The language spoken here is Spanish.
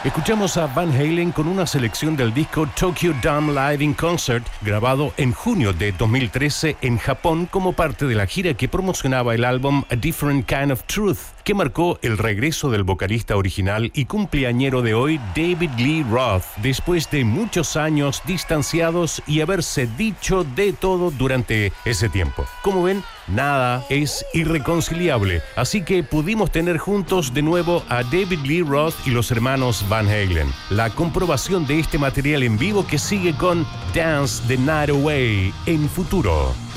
Escuchamos a Van Halen con una selección del disco Tokyo Dome Live in Concert, grabado en junio de 2013 en Japón como parte de la gira que promocionaba el álbum A Different Kind of Truth, que marcó el regreso del vocalista original y cumpleañero de hoy, David Lee Roth, después de muchos años distanciados y haberse dicho de todo durante ese tiempo. Como ven, nada es irreconciliable, así que pudimos tener juntos de nuevo a David Lee Roth y los hermanos Van Halen. La comprobación de este material en vivo que sigue con Dance the Night Away en Futuro.